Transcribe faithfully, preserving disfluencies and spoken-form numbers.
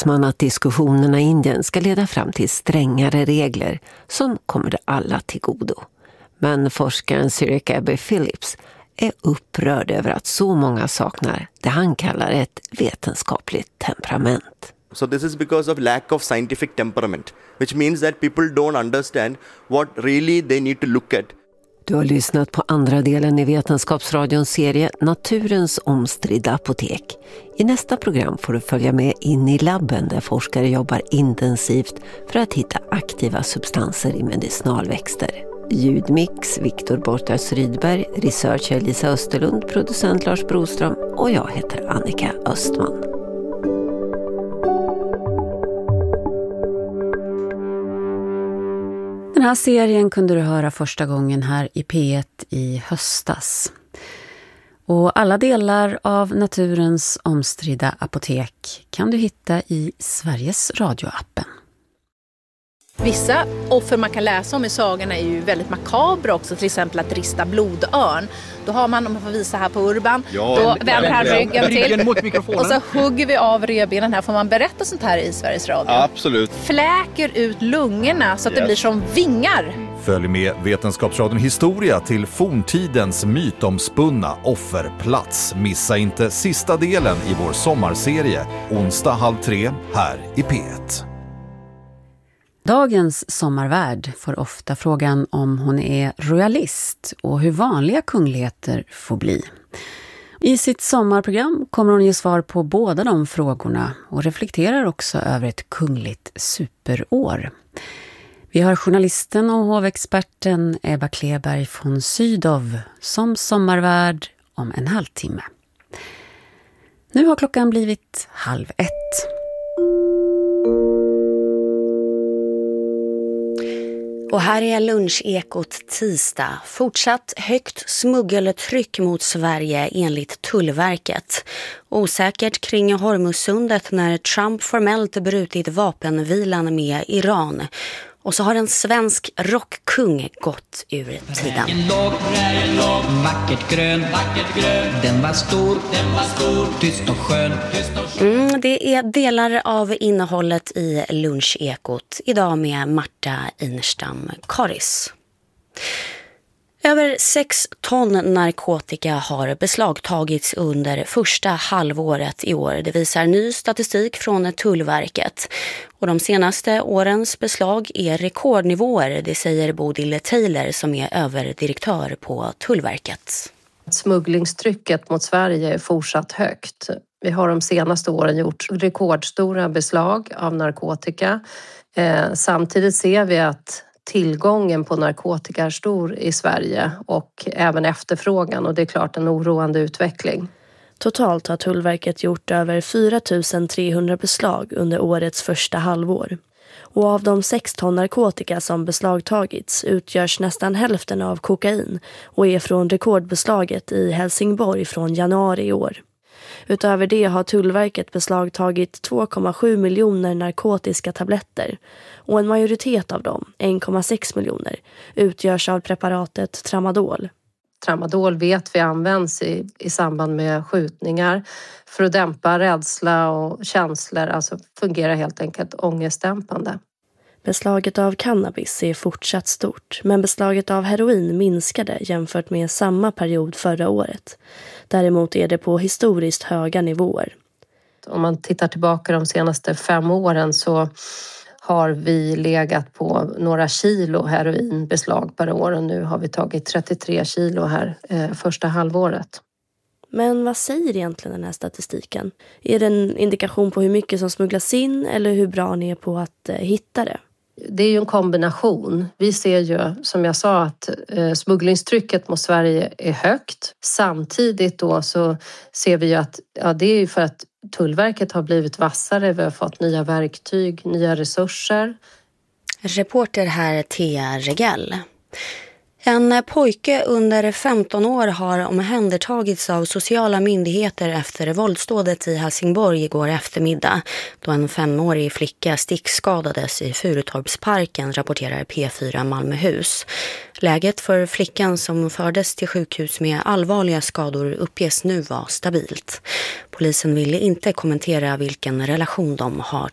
hoppas man att diskussionerna i Indien ska leda fram till strängare regler som kommer det alla till godo. Men forskaren Cyril Abbey Phillips är upprörd över att så många saknar det han kallar ett vetenskapligt temperament. So this is because of lack of scientific temperament, which means that people don't understand what really they need to look at. Du har lyssnat på andra delen i Vetenskapsradions serie Naturens omstridda apotek. I nästa program får du följa med in i labben där forskare jobbar intensivt för att hitta aktiva substanser i medicinalväxter. Ljudmix Viktor Bortas Rydberg, researcher Lisa Österlund, producent Lars Broström och jag heter Annika Östman. Den här serien kunde du höra första gången här i P ett i höstas. Och alla delar av Naturens omstridda apotek kan du hitta i Sveriges radioappen. Vissa offer man kan läsa om i sagorna är ju väldigt makabra också, till exempel att rista blodörn. Då har man, om man får visa här på Urban, ja, då vänder han ryggen till mot mikrofonen. Och så hugger vi av revbenen här. Får man berätta sånt här i Sveriges Radio? Absolut. Fläker ut lungorna så att yes. det blir som vingar. Följ med Vetenskapsradion Historia till forntidens mytomspunna offerplats. Missa inte sista delen i vår sommarserie, onsdag halv tre här i P ett. Dagens sommarvärd får ofta frågan om hon är royalist och hur vanliga kungligheter får bli. I sitt sommarprogram kommer hon ge svar på båda de frågorna och reflekterar också över ett kungligt superår. Vi har journalisten och hovexperten Ebba Kleberg von Sydow som sommarvärd om en halvtimme. Nu har klockan blivit halv ett. Och här är lunchekot tisdag. Fortsatt högt smuggeltryck mot Sverige enligt Tullverket. Osäkert kring Hormuzsundet när Trump formellt brutit vapenvilan med Iran. Och så har en svensk rockkung gått ur tiden. En låg, en låg, vackert grön, vackert grön. Den var stor, den var stor, tyst och skön, tyst och skön. Mm, det är delar av innehållet i lunchekot. Idag med Marta Inerstam Karis. Över sex ton narkotika har beslagtagits under första halvåret i år. Det visar ny statistik från Tullverket. Och de senaste årens beslag är rekordnivåer, det säger Bodil Taylor som är överdirektör på Tullverket. Smugglingstrycket mot Sverige är fortsatt högt. Vi har de senaste åren gjort rekordstora beslag av narkotika. Eh, samtidigt ser vi att tillgången på narkotika är stor i Sverige och även efterfrågan, och det är klart en oroande utveckling. Totalt har Tullverket gjort över fyra tusen trehundra beslag under årets första halvår. Och av de sex ton narkotika som beslagtagits utgörs nästan hälften av kokain och är från rekordbeslaget i Helsingborg från januari i år. Utöver det har Tullverket beslagtagit två komma sju miljoner narkotiska tabletter och en majoritet av dem, en komma sex miljoner, utgörs av preparatet Tramadol. Tramadol vet vi används i, i samband med skjutningar för att dämpa rädsla och känslor, alltså fungerar helt enkelt ångestdämpande. Beslaget av cannabis är fortsatt stort, men beslaget av heroin minskade jämfört med samma period förra året. Däremot är det på historiskt höga nivåer. Om man tittar tillbaka de senaste fem åren så har vi legat på några kilo heroinbeslag per år och nu har vi tagit trettiotre kilo här eh, första halvåret. Men vad säger egentligen den här statistiken? Är det en indikation på hur mycket som smugglas in eller hur bra ni är på att eh, hitta det? Det är ju en kombination. Vi ser ju, som jag sa, att eh, smugglingstrycket mot Sverige är högt. Samtidigt då så ser vi ju att ja, det är ju för att Tullverket har blivit vassare. Vi har fått nya verktyg, nya resurser. Reporter här Thea Regell. En pojke under femton år har omhändertagits av sociala myndigheter efter våldsdådet i Helsingborg igår eftermiddag, då en femårig flicka stickskadades i Furutorpsparken, rapporterar P fyra Malmöhus. Läget för flickan som fördes till sjukhus med allvarliga skador uppges nu vara stabilt. Polisen ville inte kommentera vilken relation de har